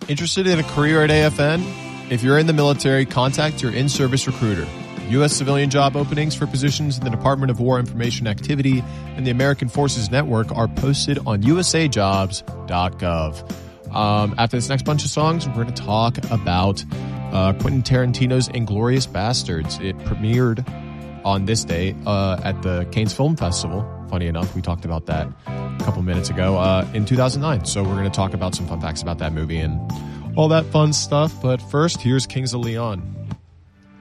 Interested in a career at AFN? If you're in the military, contact your in-service recruiter. U.S. civilian job openings for positions in the Department of War Information Activity and the American Forces Network are posted on usajobs.gov. After this next bunch of songs, we're going to talk about Quentin Tarantino's Inglourious Bastards. It premiered on this day at the Cannes Film Festival. Funny enough, we talked about that a couple minutes ago in 2009. So we're going to talk about some fun facts about that movie and all that fun stuff. But first, here's Kings of Leon.